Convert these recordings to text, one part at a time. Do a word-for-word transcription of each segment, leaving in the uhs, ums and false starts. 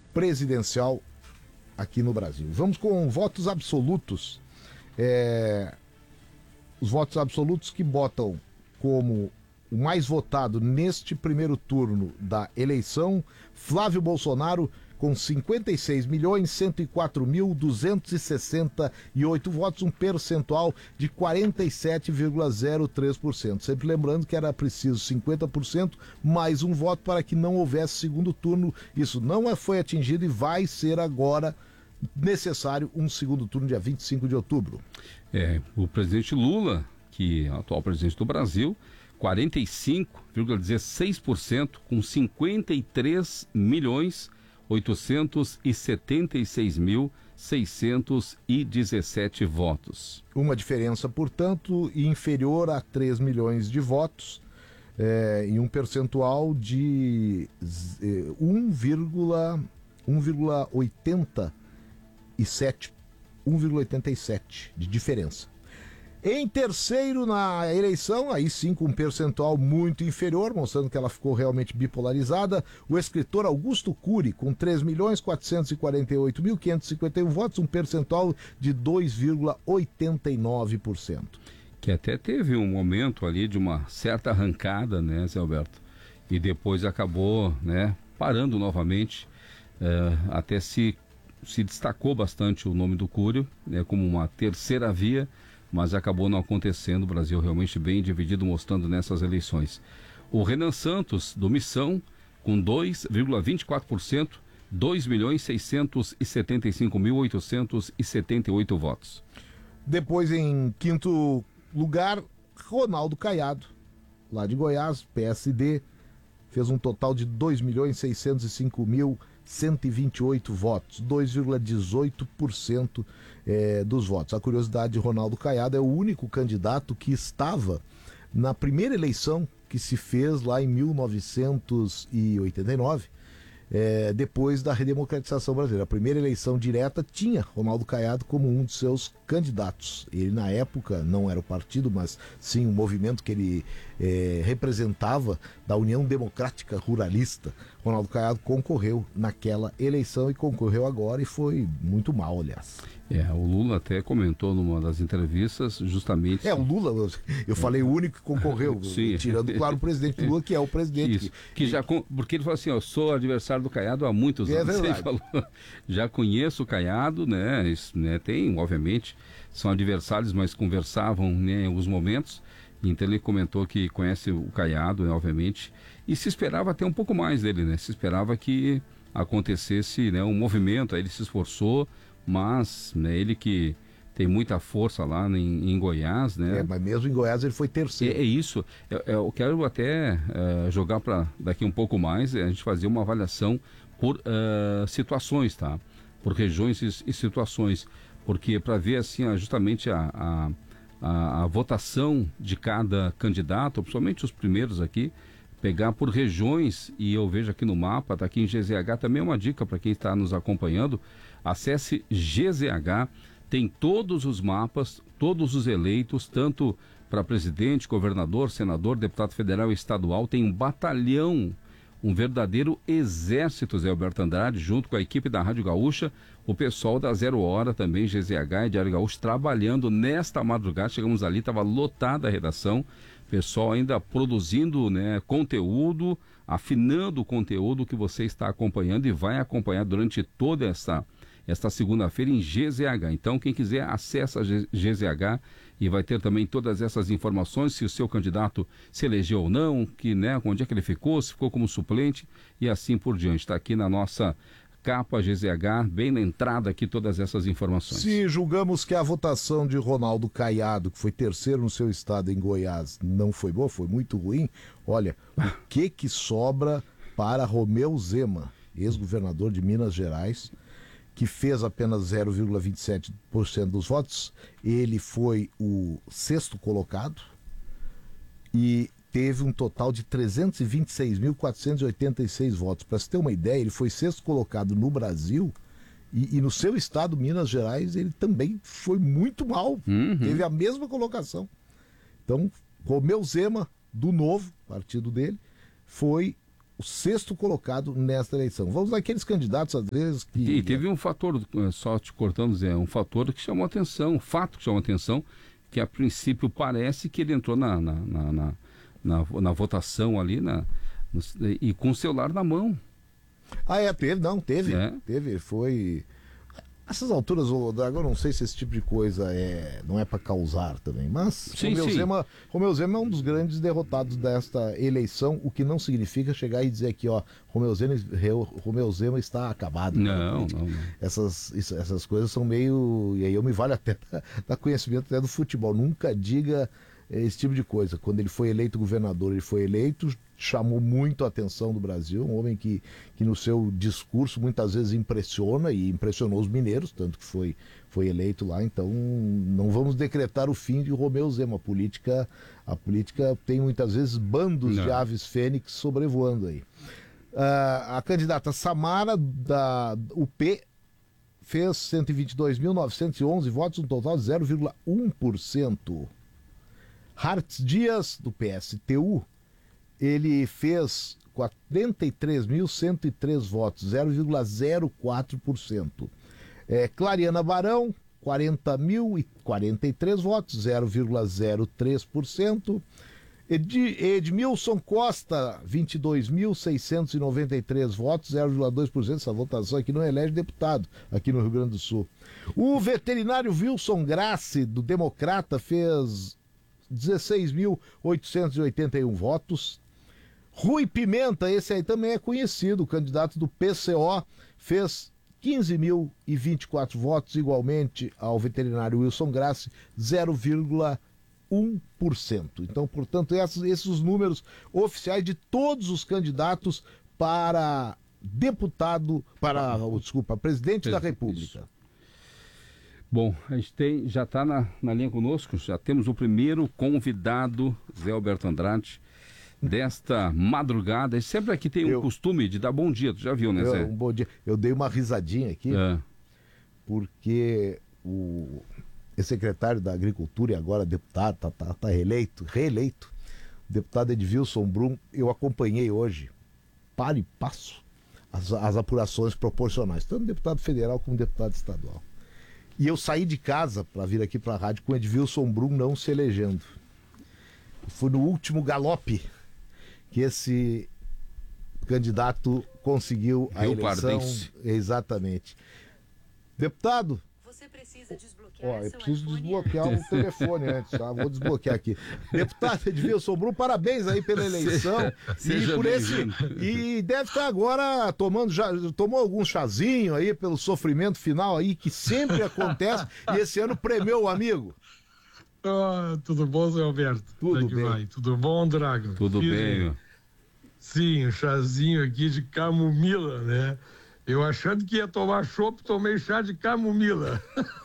presidencial aqui no Brasil. Vamos com votos absolutos. É, os votos absolutos que botam como o mais votado neste primeiro turno da eleição, Flávio Bolsonaro, com cinquenta e seis milhões cento e quatro mil duzentos e sessenta e oito votos, um percentual de quarenta e sete vírgula zero três por cento. Sempre lembrando que era preciso cinquenta por cento mais um voto para que não houvesse segundo turno. Isso não foi atingido e vai ser agora necessário um segundo turno dia vinte e cinco de outubro. É, o presidente Lula, que é o atual presidente do Brasil, quarenta e cinco vírgula dezesseis por cento, com cinquenta e três milhões oitocentos e setenta e seis mil seiscentos e dezessete votos. Uma diferença, portanto, inferior a três milhões de votos, é, em um percentual de um vírgula oitenta e sete de diferença. Em terceiro na eleição, aí sim com um percentual muito inferior, mostrando que ela ficou realmente bipolarizada, o escritor Augusto Cury, com três milhões quatrocentos e quarenta e oito mil quinhentos e cinquenta e um votos, um percentual de dois vírgula oitenta e nove por cento. Que até teve um momento ali de uma certa arrancada, né, Zé Alberto? E depois acabou, né, parando novamente, uh, até se, se destacou bastante o nome do Cury, né, como uma terceira via, mas acabou não acontecendo. O Brasil realmente bem dividido, mostrando nessas eleições. O Renan Santos, do Missão, com dois vírgula vinte e quatro por cento, dois milhões seiscentos e setenta e cinco mil oitocentos e setenta e oito votos. Depois, em quinto lugar, Ronaldo Caiado, lá de Goiás, P S D, fez um total de dois milhões seiscentos e cinco mil cento e vinte e oito votos, dois vírgula dezoito por cento é, dos votos. A curiosidade de Ronaldo Caiado é o único candidato que estava na primeira eleição que se fez lá em mil novecentos e oitenta e nove, é, depois da redemocratização brasileira. A primeira eleição direta tinha Ronaldo Caiado como um de seus candidatos. Ele, na época, não era o partido, mas sim o movimento que ele é, representava, da União Democrática Ruralista. Ronaldo Caiado concorreu naquela eleição e concorreu agora e foi muito mal, aliás. É, o Lula até comentou numa das entrevistas justamente... É, o Lula, eu, eu é. falei o único que concorreu, Sim. tirando, claro, o presidente Lula, que é o presidente. Isso, que, que já, porque ele falou assim, eu sou adversário do Caiado há muitos é anos. Verdade. Ele falou, já conheço o Caiado, né, isso, né, tem, obviamente, são adversários, mas conversavam, né, em alguns momentos, então ele comentou que conhece o Caiado, né, obviamente, e se esperava até um pouco mais dele, né, se esperava que acontecesse, né, um movimento, aí ele se esforçou, mas, né, ele que tem muita força lá em, em Goiás, né? É, mas mesmo em Goiás ele foi terceiro. É, é isso. Eu, eu quero até uh, jogar para daqui um pouco mais, a gente fazer uma avaliação por uh, situações, tá? Por regiões e, e situações, porque para ver assim uh, justamente a, a, a, a votação de cada candidato, principalmente os primeiros aqui, pegar por regiões, e eu vejo aqui no mapa, tá aqui em G Z H, também é uma dica para quem está nos acompanhando, acesse G Z H, tem todos os mapas, todos os eleitos, tanto para presidente, governador, senador, deputado federal e estadual, tem um batalhão, um verdadeiro exército, Zé Alberto Andrade, junto com a equipe da Rádio Gaúcha, o pessoal da Zero Hora também, G Z H e Diário Gaúcho, trabalhando nesta madrugada. Chegamos ali, estava lotada a redação, pessoal ainda produzindo, né, conteúdo, afinando o conteúdo que você está acompanhando e vai acompanhar durante toda essa, esta segunda-feira em G Z H. Então, quem quiser, acessa G Z H e vai ter também todas essas informações, se o seu candidato se elegeu ou não, que, né, onde é que ele ficou, se ficou como suplente e assim por diante. Está aqui na nossa capa G Z H, bem na entrada aqui, todas essas informações. Se julgamos que a votação de Ronaldo Caiado, que foi terceiro no seu estado em Goiás, não foi boa, foi muito ruim, olha, o que que sobra para Romeu Zema, ex-governador de Minas Gerais, que fez apenas zero vírgula vinte e sete por cento dos votos. Ele foi o sexto colocado e teve um total de trezentos e vinte e seis mil quatrocentos e oitenta e seis votos. Para se ter uma ideia, ele foi sexto colocado no Brasil e, e no seu estado, Minas Gerais, ele também foi muito mal. Uhum. Teve a mesma colocação. Então, Romeu Zema, do Novo, partido dele, foi o sexto colocado nesta eleição. Vamos naqueles candidatos, às vezes, que... E teve um fator, só te cortando, Zé, um fator que chamou atenção, um fato que chamou atenção, que a princípio parece que ele entrou na, na, na, na, na, na votação ali, na, no, e com o celular na mão. Ah, é, teve, não, teve, é. teve, foi... Essas alturas, o Drago, eu não sei se esse tipo de coisa é, não é para causar também, mas sim, Romeu, sim. Zema, Romeu Zema é um dos grandes derrotados desta eleição, o que não significa chegar e dizer aqui, ó, Romeu Zema, Romeu Zema está acabado. Não, não, não. Essas, isso, essas coisas são meio... E aí eu me vale até da conhecimento até do futebol. Nunca diga esse tipo de coisa. Quando ele foi eleito governador, ele foi eleito, chamou muito a atenção do Brasil, um homem que, que no seu discurso muitas vezes impressiona e impressionou os mineiros, tanto que foi, foi eleito lá. Então não vamos decretar o fim de Romeu Zema. A política, a política tem muitas vezes bandos não. de aves fênix sobrevoando aí. Uh, a candidata Samara da U P fez cento e vinte e dois mil novecentos e onze votos, um total de zero vírgula um por cento. Hartz Dias, do P S T U, ele fez quarenta e três mil cento e três votos, zero vírgula zero quatro por cento. É, Clariana Barão, quarenta mil e quarenta e três votos, zero vírgula zero três por cento. Ed, Edmilson Costa, vinte e dois mil seiscentos e noventa e três votos, zero vírgula dois por cento. Essa votação aqui não elege deputado, aqui no Rio Grande do Sul. O veterinário Wilson Grassi, do Democrata, fez dezesseis mil oitocentos e oitenta e um votos. Rui Pimenta, esse aí também é conhecido, o candidato do P C O, fez quinze mil e vinte e quatro votos, igualmente ao veterinário Wilson Grassi, zero vírgula um por cento. Então, portanto, esses, esses os números oficiais de todos os candidatos para deputado, para, desculpa, presidente da República. Bom, a gente tem, já está na, na linha conosco, já temos o primeiro convidado, Zé Alberto Andrade, desta madrugada. E sempre aqui tem um eu, costume de dar bom dia, tu já viu, né, Zé? Eu, um bom dia. Eu dei uma risadinha aqui, é. porque o secretário da Agricultura e agora deputado, está tá, tá reeleito, reeleito, o deputado Edvilson Brum, eu acompanhei hoje, para e passo, as, as apurações proporcionais, tanto deputado federal como deputado estadual. E eu saí de casa para vir aqui para a rádio com Edvilson Brum não se elegendo. Foi no último galope que esse candidato conseguiu a Rio eleição. Pardense. Exatamente. Deputado. Você precisa desbloquear. Ó, eu preciso desbloquear o telefone antes, tá? Vou desbloquear aqui. Deputado Edvilson Brum, parabéns aí pela eleição. Seja e por esse e deve estar agora tomando já tomou algum chazinho aí pelo sofrimento final aí que sempre acontece e esse ano premiou o amigo. Ah, tudo bom, Zé Alberto? Tudo Como é que bem. vai? Tudo bom, Drago? Tudo Fiz, bem. Sim, um chazinho aqui de camomila, né? Eu achando que ia tomar chopp, tomei chá de camomila.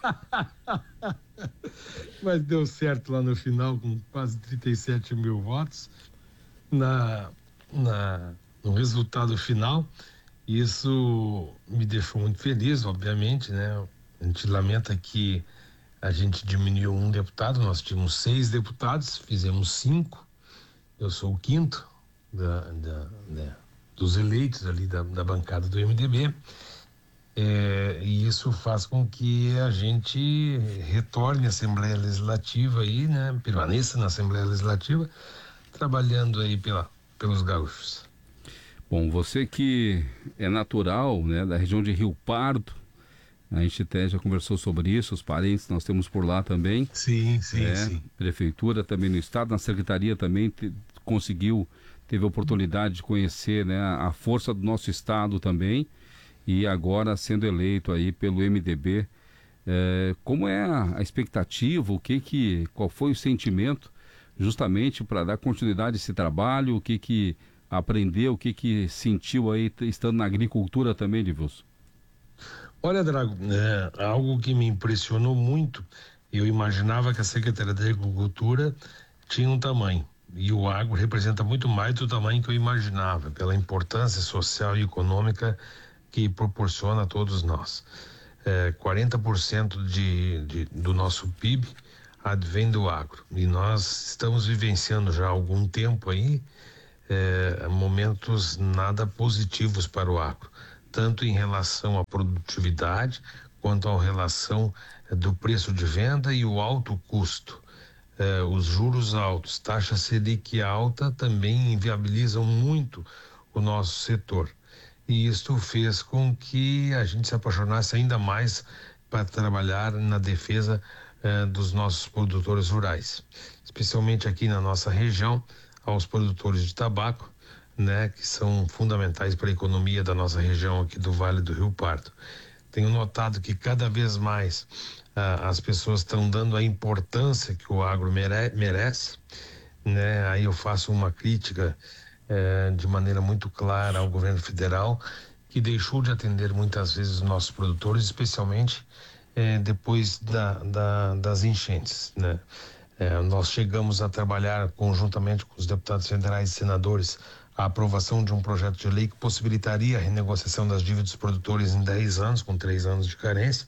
Mas deu certo lá no final, com quase trinta e sete mil votos. Na, na, no resultado final, isso me deixou muito feliz, obviamente, né? A gente lamenta que a gente diminuiu um deputado, nós tínhamos seis deputados, fizemos cinco. Eu sou o quinto da, da, da, dos eleitos ali da, da bancada do M D B. É, e isso faz com que a gente retorne à Assembleia Legislativa aí, né? Permaneça na Assembleia Legislativa, trabalhando aí pela, pelos gaúchos. Bom, você que é natural, né, da região de Rio Pardo, a gente até já conversou sobre isso, os parentes nós temos por lá também. Sim, sim, é, sim. Prefeitura também no estado, na secretaria também te, conseguiu, teve a oportunidade de conhecer, né, a força do nosso estado também, e agora sendo eleito aí pelo M D B. É, como é a, a expectativa, o que que, qual foi o sentimento justamente para dar continuidade a esse trabalho, o que que aprendeu, o que que sentiu aí estando na agricultura também, Edvilson? Olha, Drago, é algo que me impressionou muito. Eu imaginava que a Secretaria da Agricultura tinha um tamanho, e o agro representa muito mais do tamanho que eu imaginava, pela importância social e econômica que proporciona a todos nós. É, quarenta por cento de, de, do nosso P I B advém do agro, e nós estamos vivenciando já há algum tempo aí é, momentos nada positivos para o agro, tanto em relação à produtividade quanto à relação do preço de venda e o alto custo. Eh, os juros altos, taxa Selic alta também inviabilizam muito o nosso setor. E isto fez com que a gente se apaixonasse ainda mais para trabalhar na defesa eh, dos nossos produtores rurais, especialmente aqui na nossa região, aos produtores de tabaco, né, que são fundamentais para a economia da nossa região aqui do Vale do Rio Pardo. Tenho notado que cada vez mais ah, as pessoas estão dando a importância que o agro mere merece, né? Aí eu faço uma crítica eh, de maneira muito clara ao governo federal, que deixou de atender muitas vezes os nossos produtores, especialmente eh, depois da, da, das enchentes, né? Eh, nós chegamos a trabalhar conjuntamente com os deputados federais e senadores a aprovação de um projeto de lei que possibilitaria a renegociação das dívidas dos produtores em dez anos, com três anos de carência,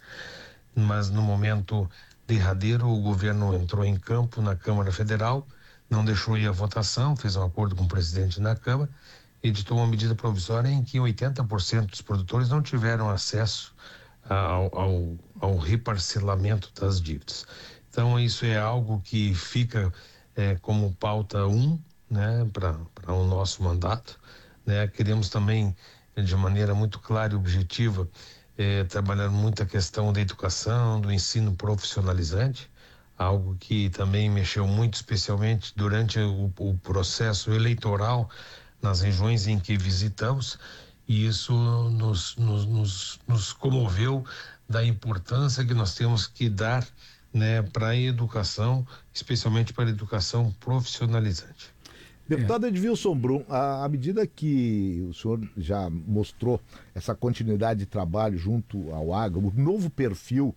mas no momento derradeiro o governo entrou em campo na Câmara Federal, não deixou ir à votação, fez um acordo com o presidente na Câmara, editou uma medida provisória em que oitenta por cento dos produtores não tiveram acesso ao, ao, ao reparcelamento das dívidas. Então isso é algo que fica é, como pauta um, né, para o nosso mandato, né? Queremos também, de maneira muito clara e objetiva, eh, trabalhar muito a questão da educação, do ensino profissionalizante, algo que também mexeu muito, especialmente durante o, o processo eleitoral nas regiões em que visitamos, e isso nos, nos, nos, nos comoveu da importância que nós temos que dar, né, para a educação, especialmente para a educação profissionalizante. Deputado é. Edvilson Brum, à, à medida que o senhor já mostrou essa continuidade de trabalho junto ao agro, o novo perfil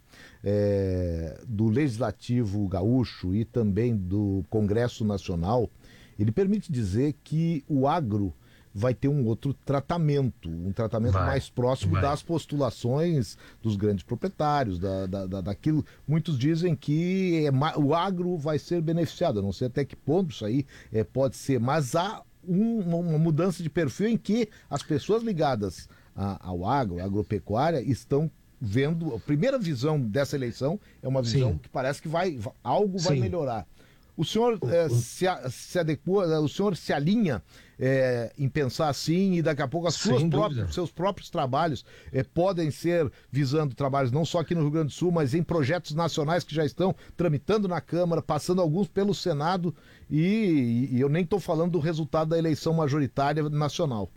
é, do Legislativo Gaúcho e também do Congresso Nacional, ele permite dizer que o agro vai ter um outro tratamento, um tratamento vai, mais próximo vai. das postulações dos grandes proprietários, da, da, da, daquilo. Muitos dizem que é, o agro vai ser beneficiado, eu não sei até que ponto isso aí é, pode ser, mas há um, uma mudança de perfil em que as pessoas ligadas a, ao agro, à agropecuária, estão vendo, a primeira visão dessa eleição é uma visão Sim. que parece que vai, algo Sim. vai melhorar. O senhor eh, se, se adequa, o senhor se alinha eh, em pensar assim, e daqui a pouco as suas próprias, seus próprios trabalhos eh, podem ser visando trabalhos não só aqui no Rio Grande do Sul, mas em projetos nacionais que já estão tramitando na Câmara, passando alguns pelo Senado, e, e eu nem estou falando do resultado da eleição majoritária nacional.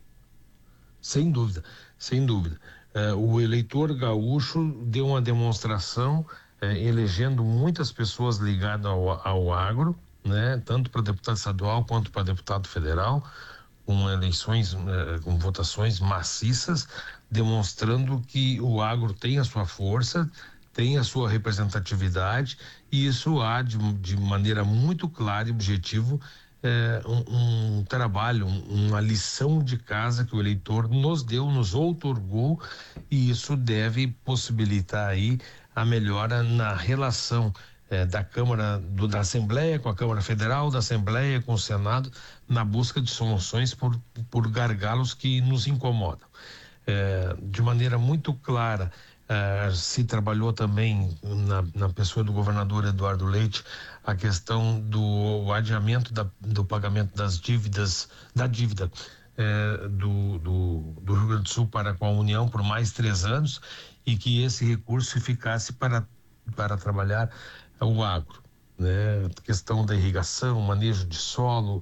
Sem dúvida, sem dúvida. Eh, o eleitor gaúcho deu uma demonstração É, elegendo muitas pessoas ligadas ao, ao agro, né, tanto para deputado estadual quanto para deputado federal, com eleições, eh, com votações maciças, demonstrando que o agro tem a sua força, tem a sua representatividade, e isso há de, de maneira muito clara e objetiva eh, um, um trabalho, um, uma lição de casa que o eleitor nos deu, nos outorgou, e isso deve possibilitar aí a melhora na relação eh, da Câmara, do, da Assembleia com a Câmara Federal, da Assembleia com o Senado, na busca de soluções por, por gargalos que nos incomodam. Eh, de maneira muito clara, eh, se trabalhou também na, na pessoa do governador Eduardo Leite a questão do adiamento da, do pagamento das dívidas, da dívida eh, do, do, do Rio Grande do Sul para com a União por mais três anos, e que esse recurso ficasse para, para trabalhar o agro, né? A questão da irrigação, manejo de solo,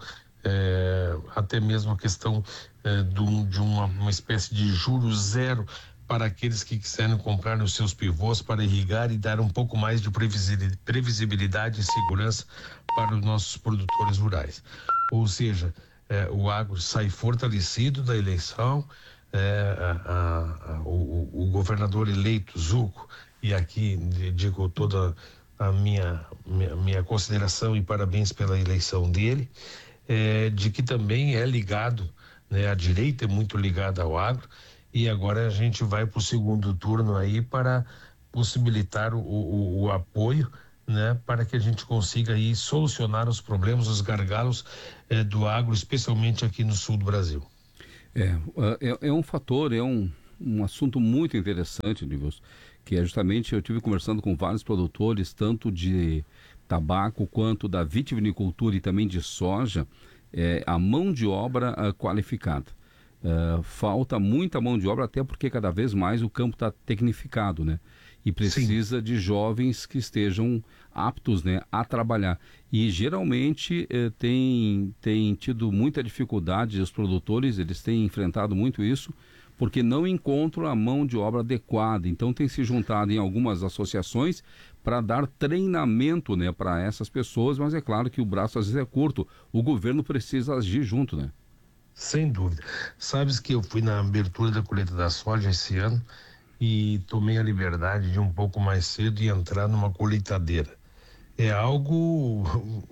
é, até mesmo a questão é, do, de uma, uma espécie de juro zero para aqueles que quiserem comprar os seus pivôs para irrigar e dar um pouco mais de previsibilidade e segurança para os nossos produtores rurais. Ou seja, é, o agro sai fortalecido da eleição. É, a, a, a, o, o governador eleito Zuco, e aqui digo toda a minha, minha, minha consideração e parabéns pela eleição dele, é, de que também é ligado, né, a direita é muito ligada ao agro, e agora a gente vai para o segundo turno aí para possibilitar o, o, o apoio, né, para que a gente consiga aí solucionar os problemas, os gargalos eh, do agro, especialmente aqui no sul do Brasil. É, é, é um fator, é um, um assunto muito interessante, Nilson, que é justamente, eu tive conversando com vários produtores, tanto de tabaco quanto da vitivinicultura e também de soja, é, a mão de obra uh, qualificada. Uh, falta muita mão de obra, até porque cada vez mais o campo está tecnificado, né? E precisa Sim. de jovens que estejam aptos, né, a trabalhar. E geralmente eh, tem, tem tido muita dificuldade, os produtores eles têm enfrentado muito isso, porque não encontram a mão de obra adequada. Então tem se juntado em algumas associações para dar treinamento, né, para essas pessoas, mas é claro que o braço às vezes é curto. O governo precisa agir junto, né? Sem dúvida. Sabes que eu fui na abertura da colheita da soja esse ano e tomei a liberdade de um pouco mais cedo e entrar numa colheitadeira. É algo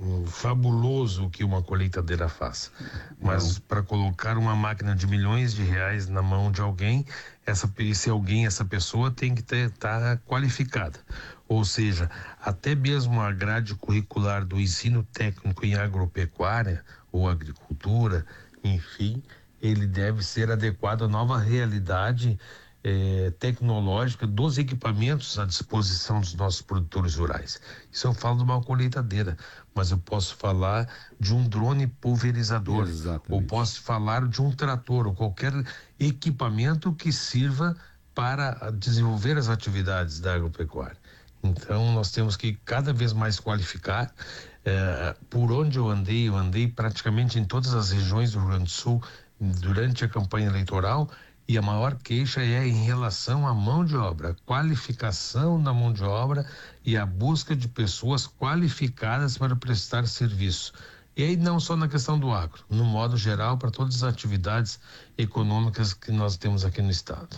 fabuloso o que uma colheitadeira faz. Mas para colocar uma máquina de milhões de reais na mão de alguém, essa, esse alguém, essa pessoa tem que estar qualificada. Ou seja, até mesmo a grade curricular do ensino técnico em agropecuária ou agricultura, enfim, ele deve ser adequado à nova realidade É, tecnológica dos equipamentos à disposição dos nossos produtores rurais. Isso eu falo de uma colheitadeira, mas eu posso falar de um drone pulverizador, Exatamente. ou posso falar de um trator, ou qualquer equipamento que sirva para desenvolver as atividades da agropecuária. Então nós temos que cada vez mais qualificar. É, por onde eu andei, eu andei praticamente em todas as regiões do Rio Grande do Sul durante a campanha eleitoral. E a maior queixa é em relação à mão de obra, a qualificação da mão de obra e a busca de pessoas qualificadas para prestar serviço. E aí não só na questão do agro, no modo geral, para todas as atividades econômicas que nós temos aqui no estado.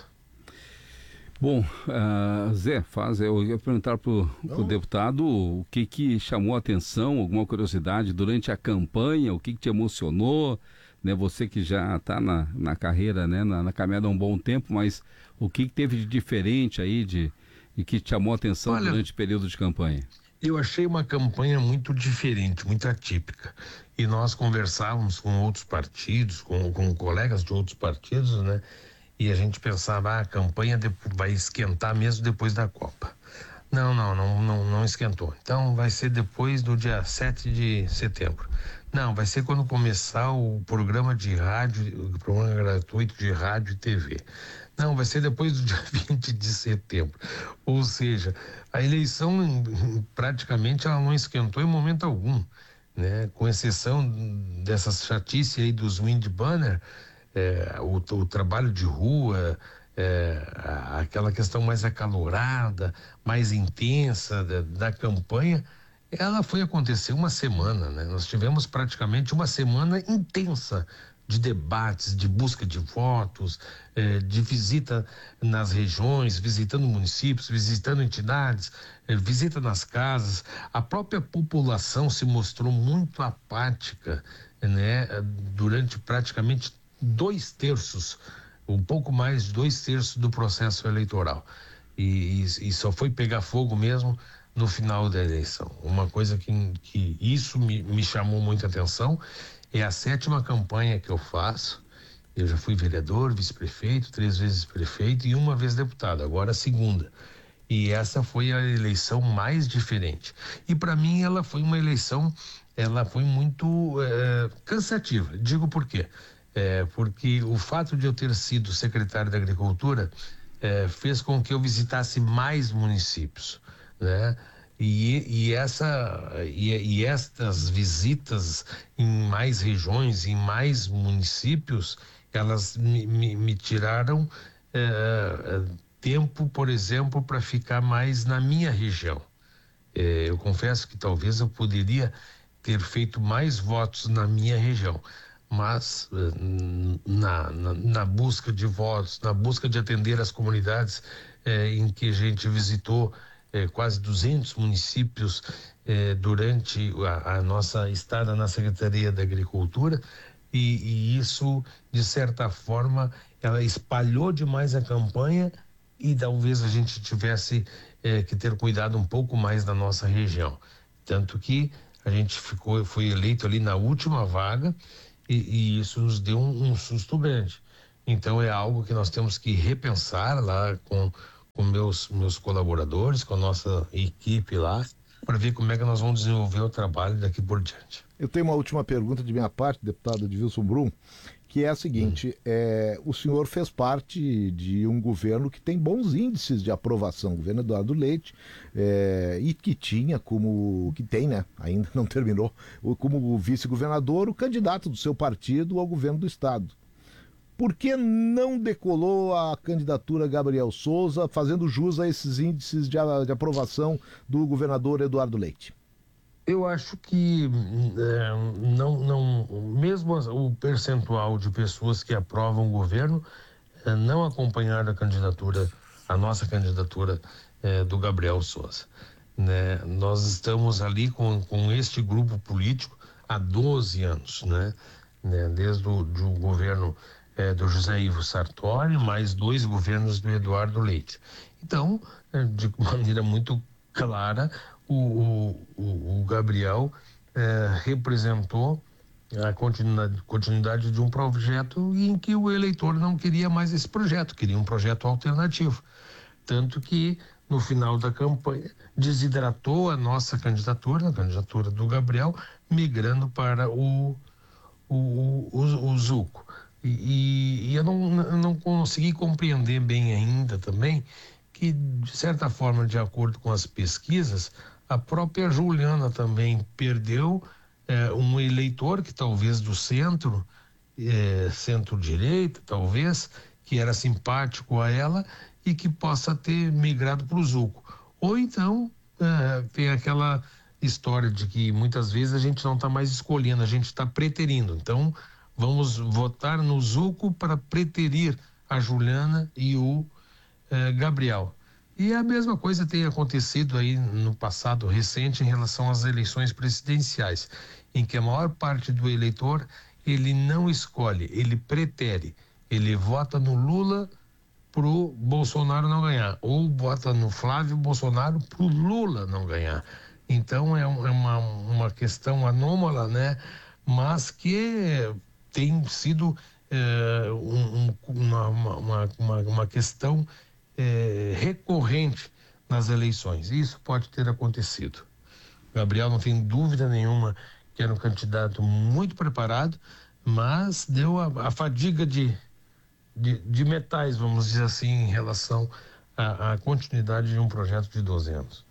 Bom, uh, Zé, faz, eu ia perguntar para o deputado o que, que chamou a atenção, alguma curiosidade durante a campanha, o que, que te emocionou, né? Você que já está na, na carreira, né? na, na caminhada há um bom tempo, mas o que, que teve de diferente aí, de, de que te chamou a atenção Olha, durante o período de campanha? Eu achei uma campanha muito diferente, muito atípica. E nós conversávamos com outros partidos, com, com colegas de outros partidos, né? E a gente pensava, ah, a campanha vai esquentar mesmo depois da Copa. Não, não, não, não, não esquentou. Então vai ser depois do dia sete de setembro. Não, vai ser quando começar o programa de rádio, o programa gratuito de rádio e T V. Não, vai ser depois do dia vinte de setembro. Ou seja, a eleição praticamente ela não esquentou em momento algum, né? Com exceção dessas chatices aí dos wind banner, é, o, o trabalho de rua, é, aquela questão mais acalorada, mais intensa da, da campanha, ela foi acontecer uma semana, né? Nós tivemos praticamente uma semana intensa de debates, de busca de votos, eh, de visita nas regiões, visitando municípios, visitando entidades, eh, visita nas casas. A própria população se mostrou muito apática, né? Durante praticamente dois terços, um pouco mais de dois terços do processo eleitoral. E, e, e só foi pegar fogo mesmo no final da eleição. Uma coisa que, que isso me, me chamou muita atenção. É a sétima campanha que eu faço. Eu já fui vereador, vice-prefeito, três vezes prefeito e uma vez deputado, agora a segunda. E essa foi a eleição mais diferente. E para mim ela foi uma eleição, ela foi muito é, cansativa. Digo por quê? É, porque o fato de eu ter sido secretário da Agricultura é, fez com que eu visitasse mais municípios, né? E, e, essa, e, e estas visitas em mais regiões, em mais municípios, elas me, me, me tiraram é, tempo, por exemplo, para ficar mais na minha região. É, eu confesso que talvez eu poderia ter feito mais votos na minha região, mas na, na, na busca de votos, na busca de atender as comunidades é, em que a gente visitou, É, quase duzentos municípios é, durante a, a nossa estada na Secretaria da Agricultura e, e isso, de certa forma, ela espalhou demais a campanha e talvez a gente tivesse é, que ter cuidado um pouco mais da nossa região. Tanto que a gente ficou, foi eleito ali na última vaga e, e isso nos deu um, um susto grande. Então é algo que nós temos que repensar lá com, com meus, meus colaboradores, com a nossa equipe lá, para ver como é que nós vamos desenvolver o trabalho daqui por diante. Eu tenho uma última pergunta de minha parte, deputado Edvilson Brum, que é a seguinte, hum. é, o senhor fez parte de um governo que tem bons índices de aprovação, o governo Eduardo Leite, é, e que tinha como, que tem, né, ainda não terminou, como vice-governador o candidato do seu partido ao governo do estado. Por que não decolou a candidatura Gabriel Souza, fazendo jus a esses índices de, de aprovação do governador Eduardo Leite? Eu acho que é, não, não, mesmo o percentual de pessoas que aprovam o governo é, não acompanharam a candidatura, a nossa candidatura é, do Gabriel Souza. Né? Nós estamos ali com, com este grupo político há doze anos, né? Né? Desde o do governo é, do José Ivo Sartori, mais dois governos do Eduardo Leite. Então, é, de maneira muito clara, O, o, o Gabriel é, representou a continuidade, continuidade de um projeto em que o eleitor não queria mais esse projeto, queria um projeto alternativo. Tanto que, no final da campanha, desidratou a nossa candidatura, a candidatura do Gabriel, migrando para o, o, o, o Zuco. E, e, e eu não, não consegui compreender bem ainda também que, de certa forma, de acordo com as pesquisas, a própria Juliana também perdeu é, um eleitor que talvez do centro, é, centro-direita, talvez, que era simpático a ela e que possa ter migrado para o Zuco. Ou então é, tem aquela história de que muitas vezes a gente não está mais escolhendo, a gente está preterindo. Então vamos votar no Zuco para preterir a Juliana e o é, Gabriel. E a mesma coisa tem acontecido aí no passado recente em relação às eleições presidenciais, em que a maior parte do eleitor, ele não escolhe, ele pretere, ele vota no Lula pro Bolsonaro não ganhar, ou vota no Flávio Bolsonaro pro Lula não ganhar. Então é uma, uma questão anômala, né? Mas que tem sido é, um, uma, uma, uma, uma questão É, recorrente nas eleições. Isso pode ter acontecido. Gabriel, não tem dúvida nenhuma que era um candidato muito preparado, mas deu a, a fadiga de, de, de metais, vamos dizer assim, em relação à, à continuidade de um projeto de doze anos.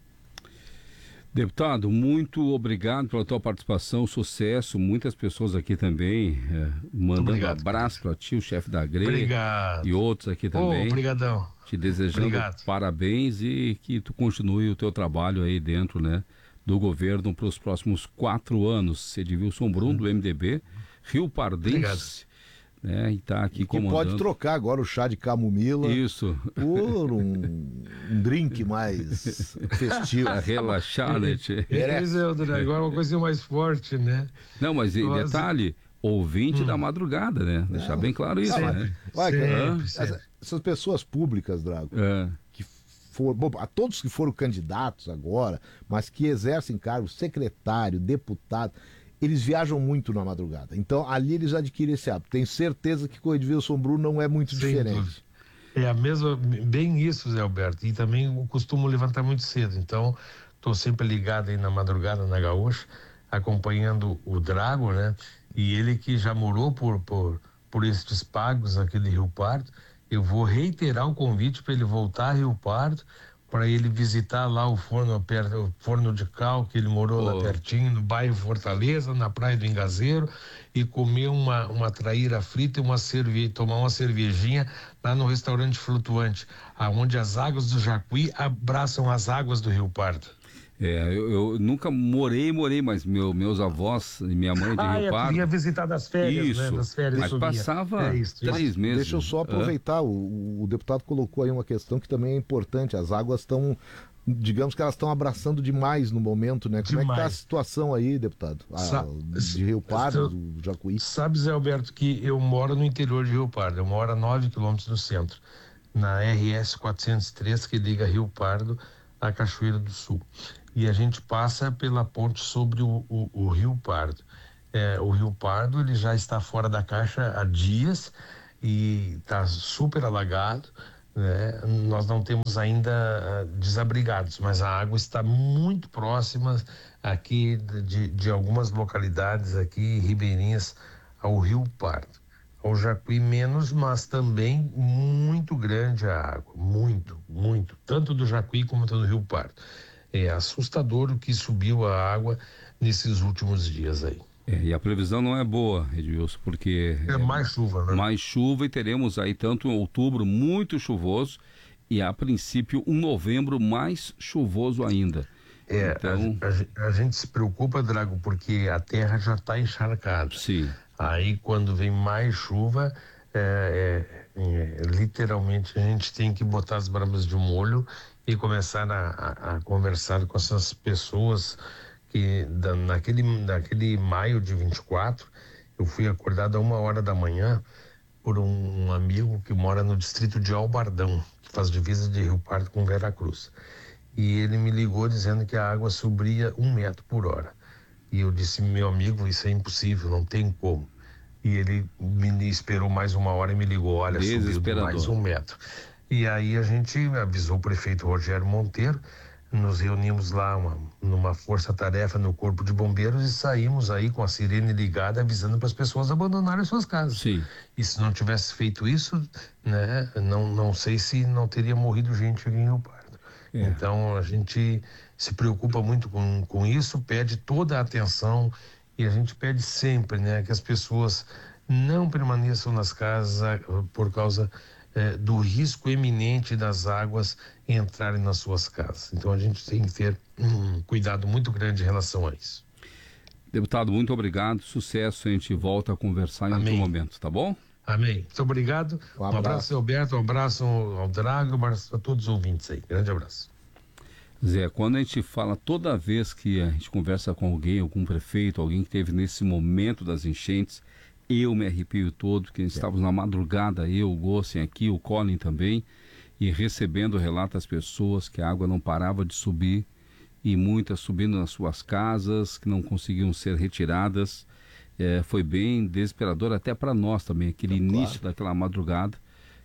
Deputado, muito obrigado pela tua participação, sucesso, muitas pessoas aqui também é, mandando obrigado, abraço para ti, o chefe da G R E obrigado. E outros aqui também. Obrigadão. Te desejando obrigado. Parabéns e que tu continue o teu trabalho aí dentro, né, do governo para os próximos quatro anos. Edvilson Brum, do M D B, Rio Pardense, né, e tá aqui e comandando. Que pode trocar agora o chá de camomila. Isso. Por um, um drink mais festivo. Pra relaxar, né, tchê? É, agora é uma coisa mais forte, né? Não, mas Nossa. Detalhe, ouvinte hum. da madrugada, né? Deixar Não. bem claro isso, ah, né? Vai, sempre, sempre. Essas pessoas públicas, Drago, é. que for, bom, a todos que foram candidatos agora, mas que exercem cargos, secretário, deputado, eles viajam muito na madrugada. Então, ali eles adquirem esse hábito. Tenho certeza que com o Edvilson Brum não é muito Sem diferente. Dúvida. É a mesma, bem isso, Zé Alberto. E também eu costumo levantar muito cedo. Então, estou sempre ligado aí na madrugada, na Gaúcha, acompanhando o Drago, né? E ele que já morou por, por, por estes pagos aqui de Rio Pardo. Eu vou reiterar o convite para ele voltar a Rio Pardo, para ele visitar lá o forno, o forno de cal, que ele morou oh. lá pertinho, no bairro Fortaleza, na Praia do Engazeiro, e comer uma, uma traíra frita e uma cerveja, tomar uma cervejinha lá no restaurante flutuante, aonde as águas do Jacuí abraçam as águas do Rio Pardo. É, eu, eu nunca morei, morei, mas meu, meus avós e minha mãe de ah, Rio Pardo... Ah, ia visitar das férias, isso, né? Das férias mas passava é isso, três isso. meses. Deixa eu só aproveitar, ah. o, o deputado colocou aí uma questão que também é importante, as águas estão, digamos que elas estão abraçando demais no momento, né? Como demais. É que está a situação aí, deputado? Sa de Rio Pardo, do Jacuí? Sabe, Zé Alberto, que eu moro no interior de Rio Pardo, eu moro a nove quilômetros do centro. na R S quatrocentos e três, que liga Rio Pardo à Cachoeira do Sul. E a gente passa pela ponte sobre o, o, o Rio Pardo. É, o Rio Pardo ele já está fora da caixa há dias e está super alagado, né? Nós não temos ainda uh, desabrigados, mas a água está muito próxima aqui de, de algumas localidades aqui ribeirinhas ao Rio Pardo. Ao Jacuí menos, mas também muito grande a água, muito, muito, tanto do Jacuí como do Rio Pardo. É assustador o que subiu a água nesses últimos dias aí. É, e a previsão não é boa, Edilson, porque é mais chuva, né? Mais chuva, e teremos aí tanto em outubro muito chuvoso e a princípio um novembro mais chuvoso ainda. É, então... a, a, a gente se preocupa, Drago, porque a terra já está encharcada. Sim. Aí quando vem mais chuva, é, é, é, literalmente a gente tem que botar as barbas de molho e começar a, a, a conversar com essas pessoas que da, naquele, naquele maio de vinte e quatro, eu fui acordado a uma hora da manhã por um, um amigo que mora no distrito de Albardão, que faz divisa de Rio Pardo com Veracruz. E ele me ligou dizendo que a água subia um metro por hora. E eu disse, meu amigo, isso é impossível, não tem como. E ele me esperou mais uma hora e me ligou, olha, subiu mais um metro. E aí a gente avisou o prefeito Rogério Monteiro, nos reunimos lá uma, numa força-tarefa no Corpo de Bombeiros e saímos aí com a sirene ligada avisando para as pessoas abandonarem suas casas. Sim. E se não tivesse feito isso, né, não, não sei se não teria morrido gente aqui em Rio Pardo. É. Então a gente se preocupa muito com, com isso, pede toda a atenção e a gente pede sempre, né, que as pessoas não permaneçam nas casas por causa É, do risco eminente das águas entrarem nas suas casas. Então a gente tem que ter um cuidado muito grande em relação a isso. Deputado, muito obrigado, sucesso, a gente volta a conversar em Amém. outro momento, tá bom? Amém. Muito obrigado. Um abraço, um abraço Alberto, um abraço ao Drago, um abraço a todos os ouvintes aí. Grande abraço. Zé, quando a gente fala, toda vez que a gente conversa com alguém, algum prefeito, alguém que esteve nesse momento das enchentes, eu me arrepio todo, porque estávamos na madrugada, eu, o Gossen aqui, o Colin também, e recebendo relato das pessoas que a água não parava de subir, e muitas subindo nas suas casas, que não conseguiam ser retiradas. É, foi bem desesperador até para nós também, aquele então, início claro. daquela madrugada,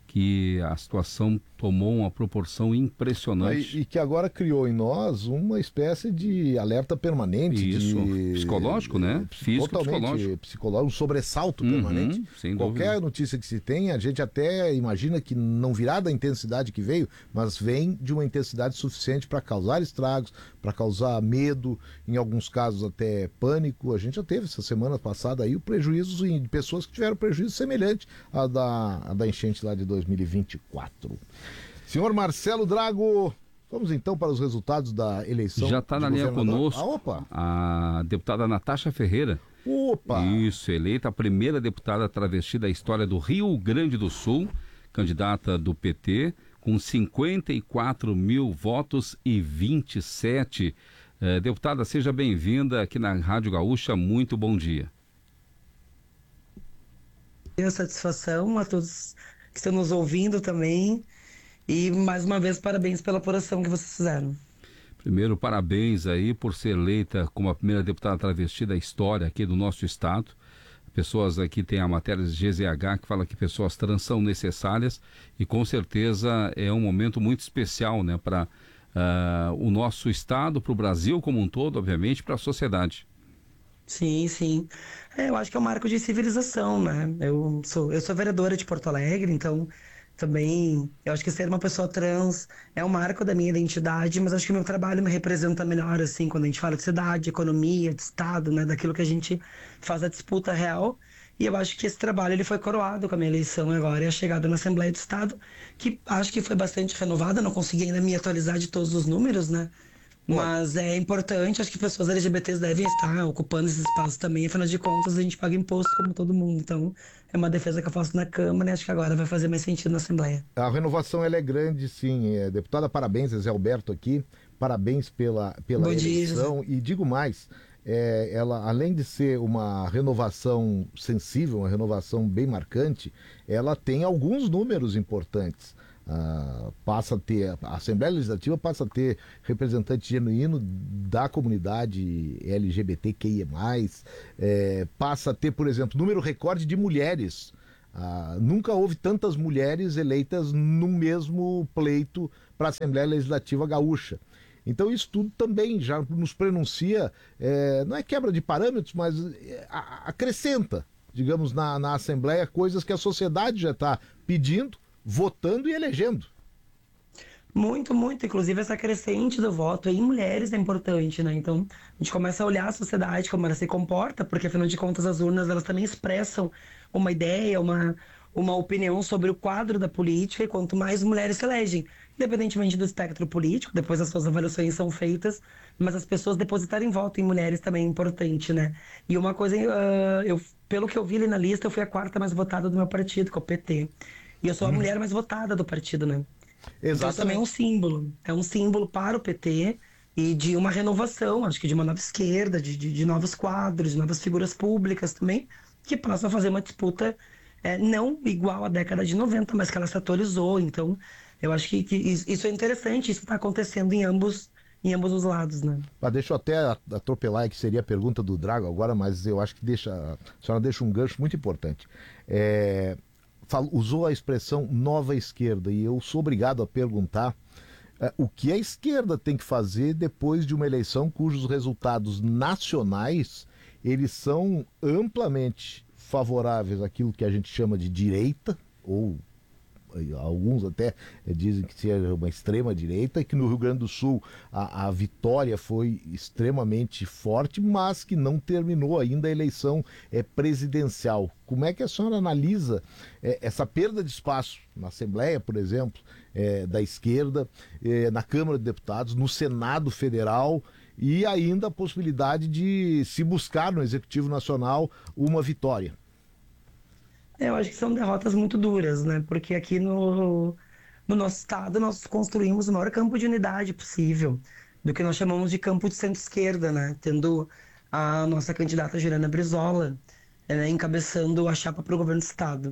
que a situação tomou uma proporção impressionante. E, e que agora criou em nós uma espécie de alerta permanente. Isso, de, psicológico, né? Físico, totalmente psicológico. psicológico, um sobressalto Uhum, permanente. sem Qualquer dúvida. notícia que se tem, a gente até imagina que não virá da intensidade que veio, mas vem de uma intensidade suficiente para causar estragos, para causar medo, em alguns casos até pânico. A gente já teve essa semana passada aí o prejuízo de pessoas que tiveram prejuízo semelhante à da, à da enchente lá de dois mil e vinte e quatro. Senhor Marcelo Drago, vamos então para os resultados da eleição. Já está na linha conosco ah, opa. a deputada Natasha Ferreira. Opa! Isso, eleita a primeira deputada travesti da história do Rio Grande do Sul, candidata do P T, com cinquenta e quatro mil votos e vinte e sete. Eh, deputada, seja bem-vinda aqui na Rádio Gaúcha, muito bom dia. Satisfação a todos que estão nos ouvindo também. E, mais uma vez, parabéns pela apuração que vocês fizeram. Primeiro, parabéns aí por ser eleita como a primeira deputada travesti da história aqui do nosso estado. Pessoas aqui têm a matéria de G Z H que fala que pessoas trans são necessárias e com certeza é um momento muito especial, né, para uh, o nosso estado, para o Brasil como um todo, obviamente, para a sociedade. Sim, sim. É, eu acho que é um marco de civilização, né? Eu sou, eu sou vereadora de Porto Alegre, então também eu acho que ser uma pessoa trans é um marco da minha identidade, mas acho que o meu trabalho me representa melhor, assim, quando a gente fala de cidade, economia, de estado, né? Daquilo que a gente faz a disputa real. E eu acho que esse trabalho ele foi coroado com a minha eleição agora e a chegada na Assembleia do Estado, que acho que foi bastante renovada, não consegui ainda me atualizar de todos os números, né? Mas é importante, acho que pessoas L G B Ts devem estar ocupando esse espaço também, afinal de contas a gente paga imposto como todo mundo, então é uma defesa que eu faço na Câmara e acho que agora vai fazer mais sentido na Assembleia. A renovação ela é grande, sim. É, deputada, parabéns, Zé Alberto aqui, parabéns pela, pela Bom dia, eleição. José. E digo mais, é, ela além de ser uma renovação sensível, uma renovação bem marcante, ela tem alguns números importantes. Uh, passa a ter, a Assembleia Legislativa passa a ter representante genuíno da comunidade L G B T Q I mais, é, passa a ter, por exemplo, número recorde de mulheres. Uh, nunca houve tantas mulheres eleitas no mesmo pleito para a Assembleia Legislativa Gaúcha. Então isso tudo também já nos prenuncia, é, não é quebra de parâmetros, mas é, acrescenta, digamos, na, na Assembleia coisas que a sociedade já está pedindo, votando e elegendo. Muito, muito. Inclusive, essa crescente do voto em mulheres é importante, né? Então, a gente começa a olhar a sociedade, como ela se comporta, porque, afinal de contas, as urnas, elas também expressam uma ideia, uma, uma opinião sobre o quadro da política, e quanto mais mulheres se elegem, independentemente do espectro político, depois as suas avaliações são feitas, mas as pessoas depositarem voto em mulheres também é importante, né? E uma coisa, uh, eu, pelo que eu vi ali na lista, eu fui a quarta mais votada do meu partido, que é o P T. E eu sou a hum. mulher mais votada do partido, né? Exatamente. Então, isso também é um símbolo. É um símbolo para o P T e de uma renovação, acho que de uma nova esquerda, de, de, de novos quadros, de novas figuras públicas também, que passam a fazer uma disputa é, não igual à década de noventa, mas que ela se atualizou. Então, eu acho que, que isso é interessante, isso está acontecendo em ambos, em ambos os lados, né? Ah, deixa eu até atropelar, que seria a pergunta do Drago agora, mas eu acho que deixa, a senhora deixa um gancho muito importante. É... usou a expressão nova esquerda, e eu sou obrigado a perguntar uh, o que a esquerda tem que fazer depois de uma eleição cujos resultados nacionais eles são amplamente favoráveis àquilo que a gente chama de direita, ou alguns até dizem que seja uma extrema direita, e que no Rio Grande do Sul a, a vitória foi extremamente forte, mas que não terminou ainda a eleição é, presidencial. Como é que a senhora analisa é, essa perda de espaço na Assembleia, por exemplo, é, da esquerda, é, na Câmara de Deputados, no Senado Federal, e ainda a possibilidade de se buscar no Executivo Nacional uma vitória? Eu acho que são derrotas muito duras, né? Porque aqui no, no nosso estado nós construímos o maior campo de unidade possível, do que nós chamamos de campo de centro-esquerda, né? Tendo a nossa candidata Juliana Brizola, né, encabeçando a chapa para o governo do estado.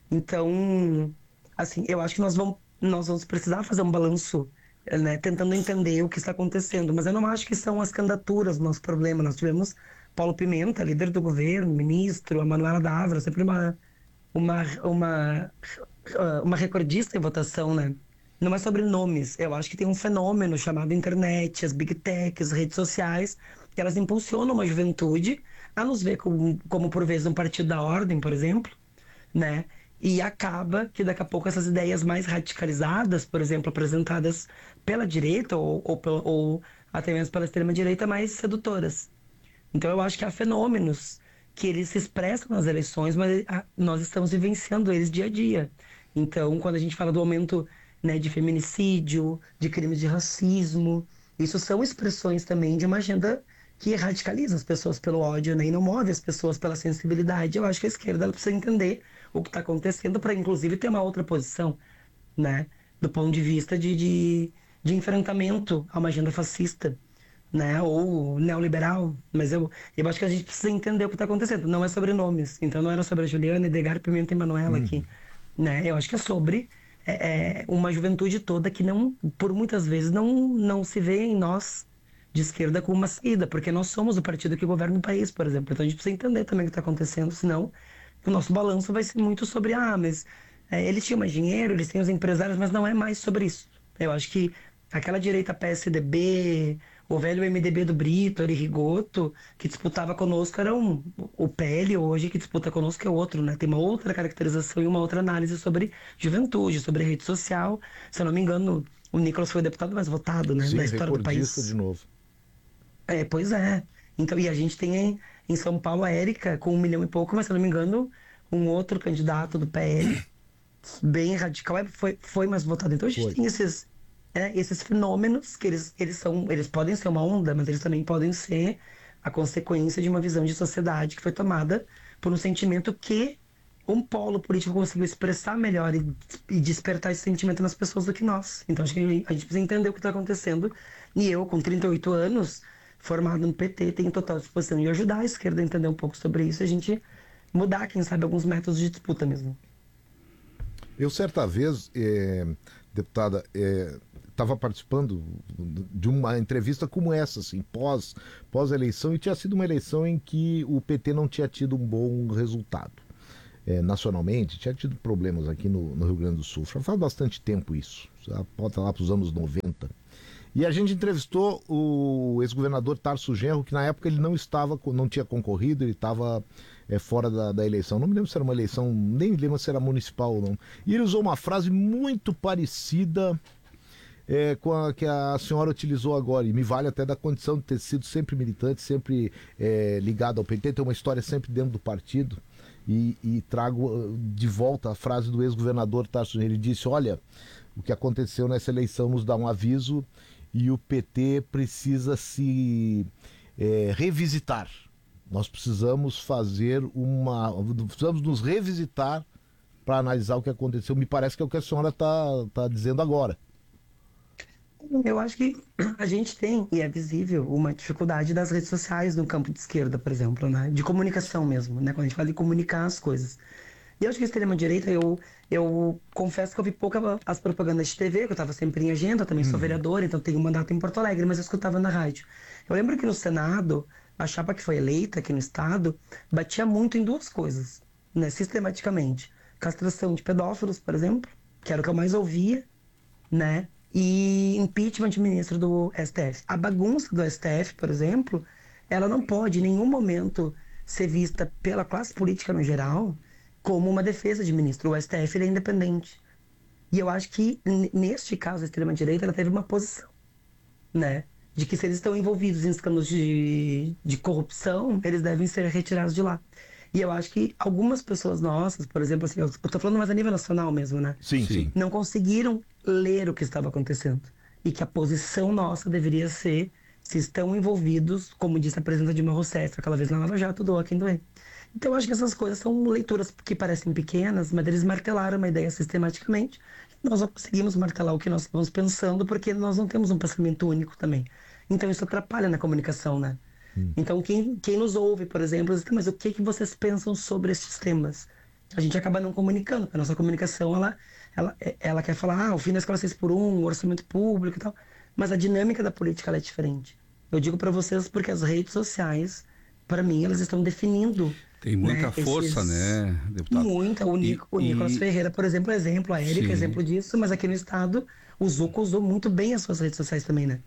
Então, assim, eu acho que nós vamos, nós vamos precisar fazer um balanço, né, tentando entender o que está acontecendo. Mas eu não acho que são as candidaturas o nosso problema. Nós tivemos Paulo Pimenta, líder do governo, ministro, a Manuela Dávila, sempre uma... Uma, uma, uma recordista em votação, né? Não é sobre nomes. Eu acho que tem um fenômeno chamado internet, as big techs, as redes sociais, que elas impulsionam uma juventude a nos ver como, como por vezes, um partido da ordem, por exemplo, né? E acaba que daqui a pouco essas ideias mais radicalizadas, por exemplo, apresentadas pela direita ou, ou, ou até mesmo pela extrema-direita, mais sedutoras. Então eu acho que há fenômenos que eles se expressam nas eleições, mas nós estamos vivenciando eles dia a dia. Então, quando a gente fala do aumento, né, de feminicídio, de crimes de racismo, isso são expressões também de uma agenda que radicaliza as pessoas pelo ódio, né, e não move as pessoas pela sensibilidade. Eu acho que a esquerda ela precisa entender o que está acontecendo para, inclusive, ter uma outra posição, né, do ponto de vista de, de, de enfrentamento a uma agenda fascista, né, ou neoliberal, mas eu, eu acho que a gente precisa entender o que está acontecendo. Não é sobre nomes, então não era sobre a Juliana, Edgar, Pimenta e Manuela hum. aqui, né? Eu acho que é sobre é, é, uma juventude toda que não, por muitas vezes não, não se vê em nós de esquerda como uma saída, porque nós somos o partido que governa o país, por exemplo. Então a gente precisa entender também o que está acontecendo, senão o nosso balanço vai ser muito sobre, ah, mas é, eles tinham mais dinheiro, eles têm os empresários, mas não é mais sobre isso. Eu acho que aquela direita P S D B, o velho M D B do Brito, Ari Rigoto, que disputava conosco era um, o P L hoje que disputa conosco é outro, né? Tem uma outra caracterização e uma outra análise sobre juventude, sobre rede social. Se eu não me engano, o Nicolas foi o deputado mais votado, né? Sim, da história do país. de novo. É, pois é. Então, e a gente tem em, em São Paulo a Érica com um milhão e pouco, mas se eu não me engano, um outro candidato do P L, bem radical, foi, foi mais votado. Então a gente foi. tem esses... É, esses fenômenos que eles, eles são, eles podem ser uma onda, mas eles também podem ser a consequência de uma visão de sociedade que foi tomada por um sentimento que um polo político conseguiu expressar melhor e, e despertar esse sentimento nas pessoas do que nós. Então acho que a gente precisa entender o que está acontecendo, e eu, com trinta e oito anos, formado no P T, tenho total disposição de ajudar a esquerda a entender um pouco sobre isso e a gente mudar, quem sabe, alguns métodos de disputa mesmo. Eu, certa vez, deputada, estava é, participando de uma entrevista como essa, assim, pós, pós-eleição, e tinha sido uma eleição em que o P T não tinha tido um bom resultado. É, nacionalmente, tinha tido problemas aqui no, no Rio Grande do Sul. Já faz bastante tempo isso, já pode estar lá para os anos noventa. E a gente entrevistou o ex-governador Tarso Genro, que na época ele não estava, não tinha concorrido, ele estava é, fora da, da eleição. Não me lembro se era uma eleição, nem me lembro se era municipal ou não. E ele usou uma frase muito parecida é, com a que a senhora utilizou agora, e me vale até da condição de ter sido sempre militante, sempre é, ligado ao P T, ter uma história sempre dentro do partido. E, e trago de volta a frase do ex-governador Tarso Genro. Ele disse, olha, o que aconteceu nessa eleição nos dá um aviso e o P T precisa se é, revisitar. Nós precisamos fazer uma... Precisamos nos revisitar para analisar o que aconteceu. Me parece que é o que a senhora está tá dizendo agora. Eu acho que a gente tem, e é visível, uma dificuldade das redes sociais no campo de esquerda, por exemplo, né? De comunicação mesmo, né? Quando a gente fala de comunicar as coisas. E eu acho que a extrema-direita, eu, eu confesso que eu vi pouca as propagandas de T V, que eu estava sempre em agenda, eu também sou vereadora, então tenho um mandato em Porto Alegre, mas eu escutava na rádio. Eu lembro que no Senado, a chapa que foi eleita aqui no Estado, batia muito em duas coisas, né? Sistematicamente. Castração de pedófilos, por exemplo, que era o que eu mais ouvia, né? E impeachment de ministro do S T F. A bagunça do S T F, por exemplo, ela não pode em nenhum momento ser vista pela classe política no geral como uma defesa de ministro. O S T F ele é independente. E eu acho que, neste caso, a extrema-direita ela teve uma posição, né? De que se eles estão envolvidos em escândalos de, de corrupção, eles devem ser retirados de lá. E eu acho que algumas pessoas nossas, por exemplo, assim, eu estou falando mais a nível nacional mesmo, né? Sim, sim. Não conseguiram ler o que estava acontecendo. E que a posição nossa deveria ser, se estão envolvidos, como disse a presidenta Dilma Rousseff, aquela vez na Lava Jato, doa quem doer. Então eu acho que essas coisas são leituras que parecem pequenas, mas eles martelaram uma ideia sistematicamente. Nós não conseguimos martelar o que nós estamos pensando, porque nós não temos um pensamento único também. Então isso atrapalha na comunicação, né? Hum. Então quem, quem nos ouve, por exemplo, diz, mas o que, que vocês pensam sobre esses temas? A gente acaba não comunicando, porque a nossa comunicação, ela, ela, ela quer falar, ah, o fim da escola seis por um, o orçamento público e tal, mas a dinâmica da política ela é diferente. Eu digo para vocês porque as redes sociais, para mim, elas estão definindo. Tem muita né, força, esses... né, deputado? Muita. O, Nic... e, o Nicolas e... Ferreira, por exemplo, é exemplo. A Érica é exemplo disso. Mas aqui no estado, o Zucco usou muito bem as suas redes sociais também, né?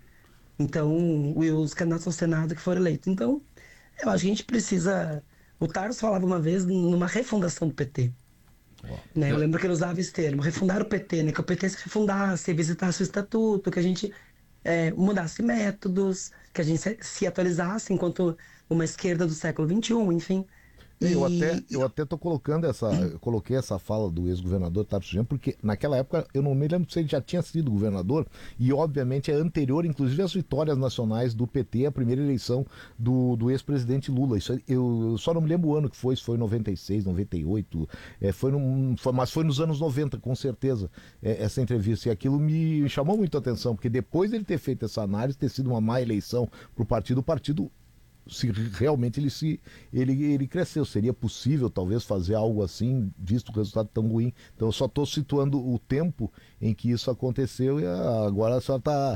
Então, os candidatos ao Senado que foram eleitos. Então, eu acho que a gente precisa... O Tarso falava uma vez numa refundação do P T. Oh. Né? Eu lembro que ele usava esse termo. Refundar o P T, né? Que o P T se refundasse, visitasse o estatuto, que a gente é, mudasse métodos, que a gente se, se atualizasse enquanto uma esquerda do século vinte e um, enfim... Eu até, eu até tô colocando essa, eu coloquei essa fala do ex-governador Tarso Genro, porque naquela época eu não me lembro se ele já tinha sido governador, e obviamente é anterior, inclusive, às vitórias nacionais do P T, a primeira eleição do, do ex-presidente Lula. Isso, eu, eu só não me lembro o ano que foi, se foi em noventa e seis, noventa e oito, é, foi num, foi, mas foi nos anos noventa, com certeza, é, essa entrevista. E aquilo me chamou muito a atenção, porque depois dele ter feito essa análise, ter sido uma má eleição para o partido, o partido... se realmente ele se ele, ele cresceu, seria possível talvez fazer algo assim, visto o resultado tão ruim. Então eu só estou situando o tempo em que isso aconteceu, e agora só está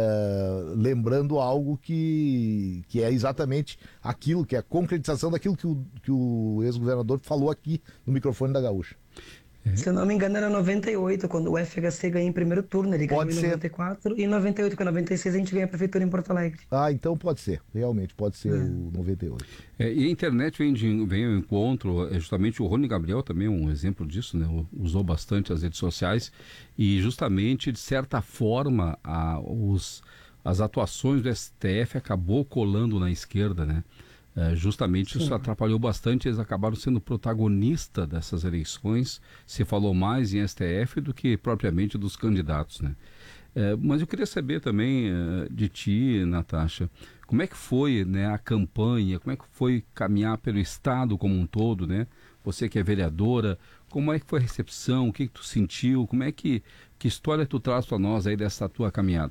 é, lembrando algo que, que é exatamente aquilo, que é a concretização daquilo que o, que o ex-governador falou aqui no microfone da Gaúcha. Se eu não me engano, era noventa e oito, quando o F H C ganhou em primeiro turno. Ele ganhou pode em ser. noventa e quatro, e em noventa e oito, com noventa e seis, a gente ganha a prefeitura em Porto Alegre. Ah, então pode ser. Realmente, pode ser é. o noventa e oito. É, e a internet vem, de, vem ao encontro, é justamente o Rony Gabriel também é um exemplo disso, né? Usou bastante as redes sociais e justamente, de certa forma, a, os, as atuações do S T F acabou colando na esquerda, né? É, justamente Sim. isso atrapalhou bastante, eles acabaram sendo protagonistas dessas eleições, se falou mais em S T F do que propriamente dos candidatos, né? É, mas eu queria saber também é, de ti, Natasha, como é que foi, né, a campanha, como é que foi caminhar pelo estado como um todo, né? Você que é vereadora, como é que foi a recepção, o que, que tu sentiu, como é que, que história tu traz para nós aí dessa tua caminhada?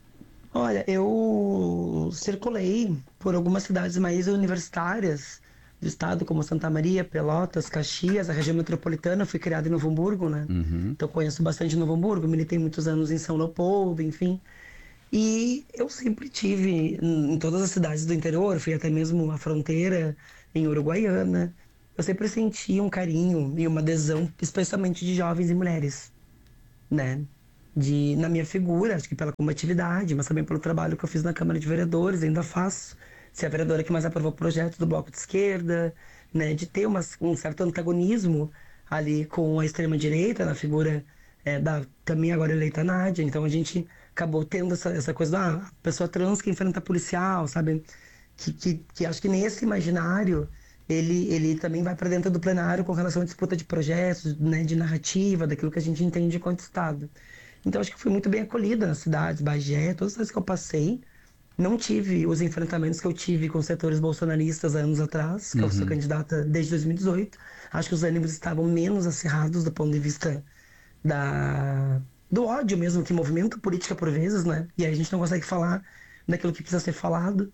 Olha, eu circulei por algumas cidades mais universitárias do estado, como Santa Maria, Pelotas, Caxias, a região metropolitana. Eu fui criado em Novo Hamburgo, né? Uhum. Então conheço bastante Novo Hamburgo, militei muitos anos em São Leopoldo, enfim. E eu sempre tive em todas as cidades do interior, fui até mesmo à fronteira, em Uruguaiana. Eu sempre senti um carinho e uma adesão, especialmente de jovens e mulheres, né? De, na minha figura, acho que pela combatividade, mas também pelo trabalho que eu fiz na Câmara de Vereadores, ainda faço. Ser a vereadora que mais aprovou projetos do Bloco de Esquerda, né? De ter uma, um certo antagonismo ali com a extrema-direita, na figura é, da também agora eleita Nádia. Então a gente acabou tendo essa, essa coisa da ah, pessoa trans que enfrenta policial, sabe? Que, que, que acho que nesse imaginário ele, ele também vai para dentro do plenário com relação à disputa de projetos, né? De narrativa, daquilo que a gente entende enquanto Estado. Então acho que fui muito bem acolhida nas cidades, Bagé, todas as vezes que eu passei. Não tive os enfrentamentos que eu tive com setores bolsonaristas há anos atrás, que uhum. eu sou candidata desde dois mil e dezoito. Acho que os ânimos estavam menos acirrados do ponto de vista da, do ódio mesmo, que movimenta política por vezes, né? E aí a gente não consegue falar daquilo que precisa ser falado.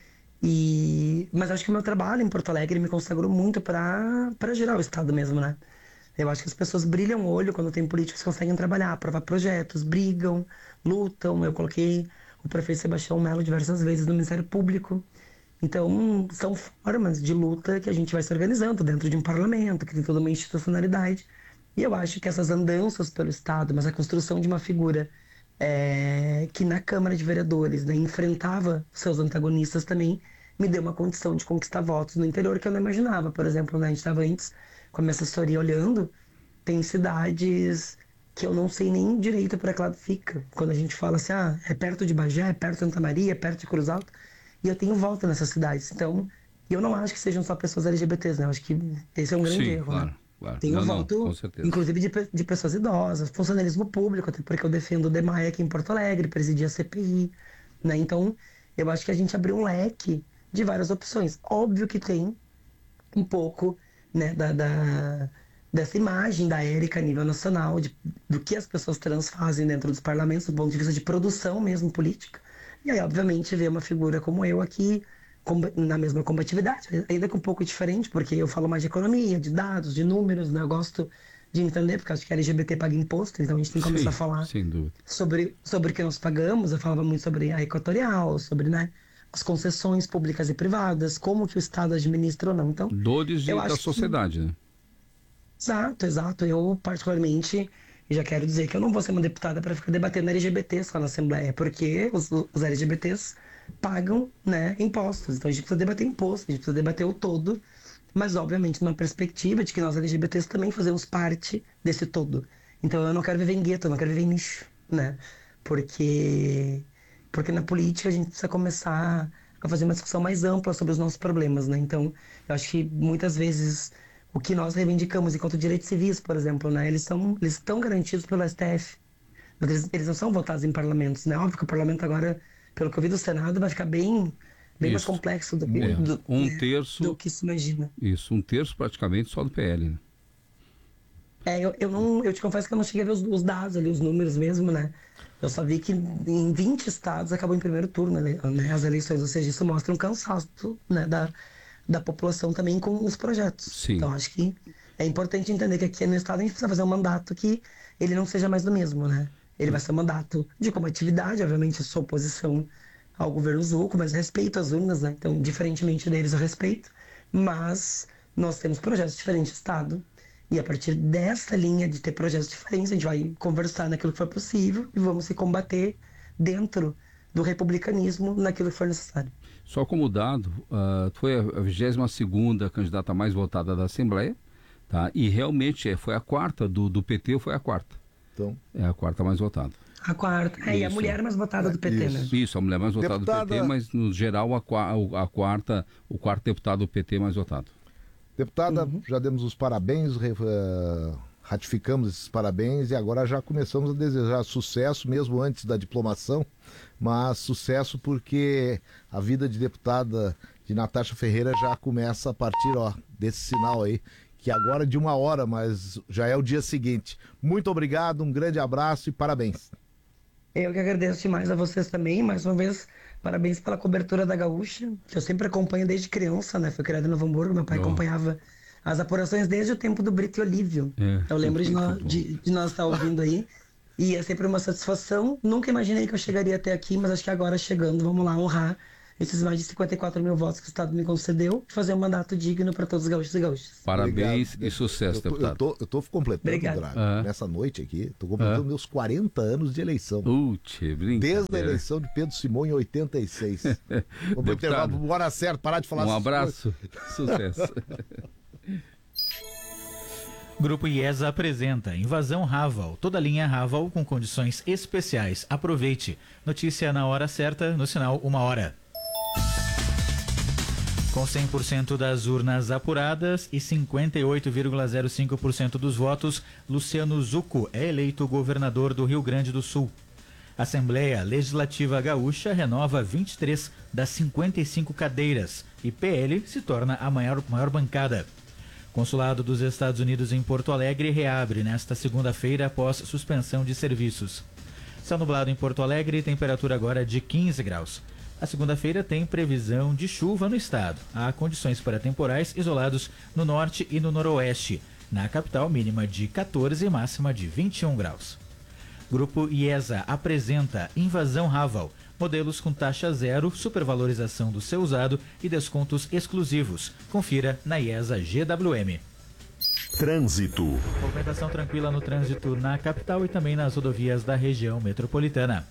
E... Mas acho que o meu trabalho em Porto Alegre me consagrou muito para para gerar o Estado mesmo, né? Eu acho que as pessoas brilham o olho quando tem políticos que conseguem trabalhar, aprovar projetos, brigam, lutam. Eu coloquei o prefeito Sebastião Melo diversas vezes no Ministério Público. Então, são formas de luta que a gente vai se organizando dentro de um parlamento, que tem toda uma institucionalidade. E eu acho que essas andanças pelo Estado, mas a construção de uma figura é, que na Câmara de Vereadores, né, enfrentava seus antagonistas também, me deu uma condição de conquistar votos no interior que eu não imaginava. Por exemplo, né, a gente estava antes com a minha assessoria olhando, tem cidades que eu não sei nem direito para que lado fica. Quando a gente fala assim, ah, é perto de Bagé, é perto de Santa Maria, é perto de Cruz Alta, e eu tenho volta nessas cidades. Então, eu não acho que sejam só pessoas L G B Ts, né? Eu acho que esse é um grande Sim, erro, claro, né? Claro. Tenho não, voto, não, com certeza. inclusive, de, de pessoas idosas, funcionalismo público, até porque eu defendo o DEMAI aqui em Porto Alegre, presidi a C P I, né? Então, eu acho que a gente abriu um leque de várias opções. Óbvio que tem um pouco, né, da... da dessa imagem da Érica a nível nacional, de, do que as pessoas trans fazem dentro dos parlamentos, do ponto de vista de produção mesmo política. E aí, obviamente, ver uma figura como eu aqui, com, na mesma combatividade, ainda que um pouco diferente, porque eu falo mais de economia, de dados, de números, né? Eu gosto de entender, porque acho que L G B T paga imposto, então a gente tem que começar Sim, a falar sobre, sobre o que nós pagamos. Eu falava muito sobre a equatorial, sobre, né, as concessões públicas e privadas, como que o Estado administra ou não. Então, dores de, da sociedade, que... né? Exato, exato. Eu, particularmente, já quero dizer que eu não vou ser uma deputada para ficar debatendo L G B T só na Assembleia, porque os, os L G B Ts pagam, né, impostos. Então a gente precisa debater imposto, a gente precisa debater o todo, mas, obviamente, numa perspectiva de que nós L G B Ts também fazemos parte desse todo. Então eu não quero viver em gueto, eu não quero viver em nicho, né? Porque, porque na política a gente precisa começar a fazer uma discussão mais ampla sobre os nossos problemas, né? Então, eu acho que muitas vezes o que nós reivindicamos enquanto direitos civis, por exemplo, né? Eles são, eles estão garantidos pelo S T F. Mas eles, eles não são votados em parlamentos, né? Óbvio que o parlamento agora, pelo que eu vi do Senado, vai ficar bem, bem mais complexo do que, é. do, um né, terço, do que se imagina. Isso, um terço praticamente só do P L, né? É, eu, eu, não, eu te confesso que eu não cheguei a ver os, os dados ali, os números mesmo, né? Eu só vi que em vinte estados acabou em primeiro turno, né, as eleições, ou seja, isso mostra um cansaço, né, da... da população também com os projetos. Sim. Então, acho que é importante entender que aqui no Estado a gente precisa fazer um mandato que ele não seja mais do mesmo, né? Ele vai ser um mandato de combatividade, obviamente, eu sou oposição ao governo Zucco, mas respeito as urnas, né? Então, diferentemente deles, eu respeito. Mas nós temos projetos diferentes no Estado, e a partir dessa linha de ter projetos diferentes, a gente vai conversar naquilo que for possível e vamos se combater dentro do republicanismo naquilo que for necessário. Só como dado, uh, foi a vigésima segunda candidata mais votada da Assembleia, tá? E realmente é, foi a quarta do, do P T, foi a quarta. Então... É a quarta mais votada. A quarta. É, e a mulher mais votada do P T, isso, né? Isso, a mulher mais votada Deputada... do P T, mas no geral a, a quarta, o quarto deputado do P T mais votado. Deputada, uhum. já demos os parabéns, uh, ratificamos esses parabéns e agora já começamos a desejar sucesso, mesmo antes da diplomação, mas sucesso porque a vida de deputada de Natasha Ferreira já começa a partir, ó, desse sinal aí, que agora é de uma hora, mas já é o dia seguinte. Muito obrigado, um grande abraço e parabéns. Eu que agradeço demais a vocês também, mais uma vez, parabéns pela cobertura da Gaúcha, que eu sempre acompanho desde criança, né? Fui criado em Novo Hamburgo, meu pai oh. acompanhava as apurações desde o tempo do Brito e Olívio. É, eu lembro de, no, de, de nós estar ouvindo aí, e é sempre uma satisfação. Nunca imaginei que eu chegaria até aqui, mas acho que agora chegando, vamos lá honrar esses mais de cinquenta e quatro mil votos que o Estado me concedeu e fazer um mandato digno para todos os gaúchos e gaúchas. Parabéns Obrigado. E sucesso, eu tô, deputado. Eu tô, eu tô completando, Drago, uhum. nessa noite aqui, tô completando uhum. meus quarenta anos de eleição. Ute, Desde a eleição de Pedro Simão em oitenta e seis. Vamos intervalo, bora certo, parar de falar. Um abraço, sucesso. Grupo IESA apresenta Invasão Raval, toda linha Raval com condições especiais. Aproveite. Notícia na hora certa, no sinal uma hora. Com cem por cento das urnas apuradas e cinquenta e oito vírgula zero cinco por cento dos votos, Luciano Zucco é eleito governador do Rio Grande do Sul. Assembleia Legislativa Gaúcha renova vinte e três das cinquenta e cinco cadeiras e P L se torna a maior, maior bancada. Consulado dos Estados Unidos em Porto Alegre reabre nesta segunda-feira após suspensão de serviços. Céu nublado em Porto Alegre, temperatura agora de quinze graus. A segunda-feira tem previsão de chuva no estado. Há condições para temporais isolados no norte e no noroeste. Na capital, mínima de quatorze e máxima de vinte e um graus. Grupo IESA apresenta Invasão Raval. Modelos com taxa zero, supervalorização do seu usado e descontos exclusivos. Confira na IESA G W M. Trânsito. Movimentação tranquila no trânsito na capital e também nas rodovias da região metropolitana.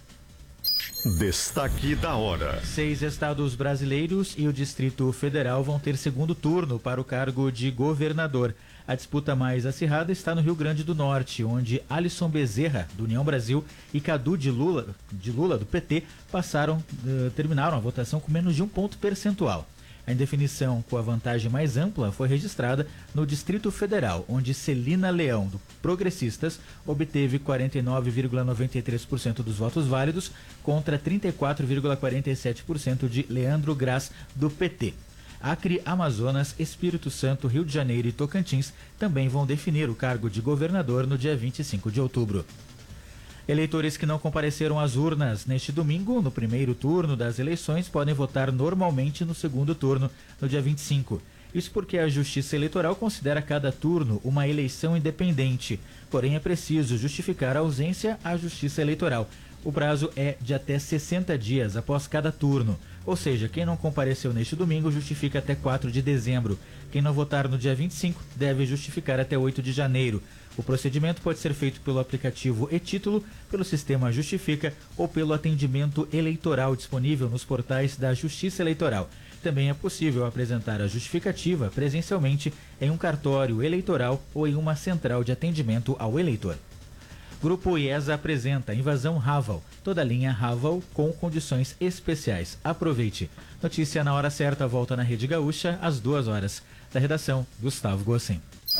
Destaque da hora. Seis estados brasileiros e o Distrito Federal vão ter segundo turno para o cargo de governador. A disputa mais acirrada está no Rio Grande do Norte, onde Alisson Bezerra, do União Brasil, e Cadu de Lula, de Lula do P T, passaram, uh, terminaram a votação com menos de um ponto percentual. A indefinição com a vantagem mais ampla foi registrada no Distrito Federal, onde Celina Leão, do Progressistas, obteve quarenta e nove vírgula noventa e três por cento dos votos válidos contra trinta e quatro vírgula quarenta e sete por cento de Leandro Graz, do P T. Acre, Amazonas, Espírito Santo, Rio de Janeiro e Tocantins também vão definir o cargo de governador no dia vinte e cinco de outubro. Eleitores que não compareceram às urnas neste domingo, no primeiro turno das eleições, podem votar normalmente no segundo turno, no dia vinte e cinco. Isso porque a Justiça Eleitoral considera cada turno uma eleição independente. Porém, é preciso justificar a ausência à Justiça Eleitoral. O prazo é de até sessenta dias após cada turno. Ou seja, quem não compareceu neste domingo justifica até quatro de dezembro. Quem não votar no dia vinte e cinco deve justificar até oito de janeiro. O procedimento pode ser feito pelo aplicativo e-Título, pelo sistema Justifica ou pelo atendimento eleitoral disponível nos portais da Justiça Eleitoral. Também é possível apresentar a justificativa presencialmente em um cartório eleitoral ou em uma central de atendimento ao eleitor. Grupo IESA apresenta Invasão Raval, toda linha Raval com condições especiais. Aproveite. Notícia na hora certa, volta na Rede Gaúcha às duas horas. Da redação, Gustavo Gossen.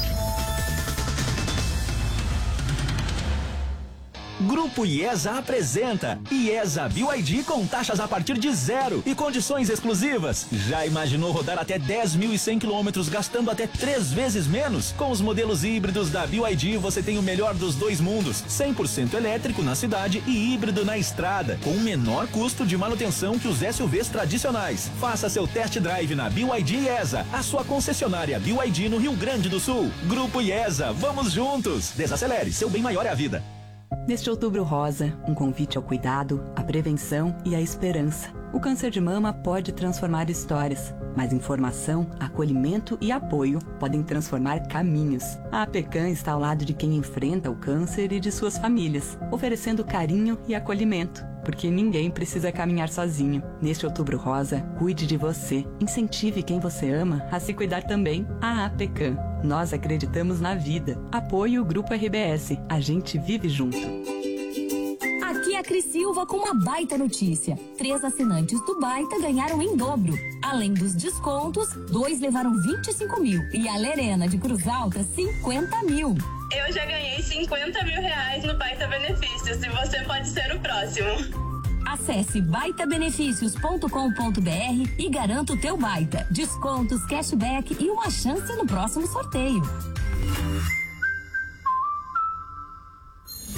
Grupo IESA apresenta IESA B Y D com taxas a partir de zero e condições exclusivas. Já imaginou rodar até dez mil e cem quilômetros gastando até três vezes menos? Com os modelos híbridos da B Y D você tem o melhor dos dois mundos, cem por cento elétrico na cidade e híbrido na estrada, com o menor custo de manutenção que os S U Vs tradicionais. Faça seu test drive na B Y D IESA, a sua concessionária B Y D no Rio Grande do Sul. Grupo IESA, vamos juntos! Desacelere, seu bem maior é a vida. Neste Outubro Rosa, um convite ao cuidado, à prevenção e à esperança. O câncer de mama pode transformar histórias, mas informação, acolhimento e apoio podem transformar caminhos. A APECAM está ao lado de quem enfrenta o câncer e de suas famílias, oferecendo carinho e acolhimento, porque ninguém precisa caminhar sozinho. Neste Outubro Rosa, cuide de você, incentive quem você ama a se cuidar também. A APECAM. Nós acreditamos na vida. Apoie o Grupo R B S. A gente vive junto. Aqui é a Cris Silva com uma baita notícia. Três assinantes do Baita ganharam em dobro. Além dos descontos, dois levaram vinte e cinco mil e a Lerena de Cruz Alta cinquenta mil. Eu já ganhei cinquenta mil reais no Baita Benefícios e você pode ser o próximo. Acesse baita benefícios ponto com ponto b r e garanta o teu Baita. Descontos, cashback e uma chance no próximo sorteio. Tem para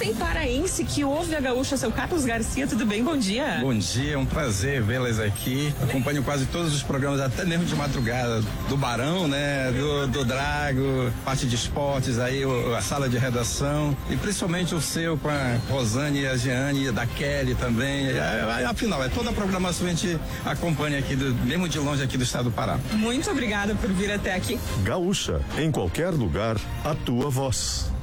paraense que ouve a Gaúcha, seu Carlos Garcia, tudo bem? Bom dia. Bom dia, é um prazer vê-las aqui. Acompanho quase todos os programas, até mesmo de madrugada, do Barão, né, do, do Drago, parte de esportes aí, o, a sala de redação e principalmente o seu com a Rosane e a Jeane, da Kelly também. É, é, afinal, é toda a programação que a gente acompanha aqui, do, mesmo de longe aqui do estado do Pará. Muito obrigada por vir até aqui. Gaúcha, em qualquer lugar, a tua voz.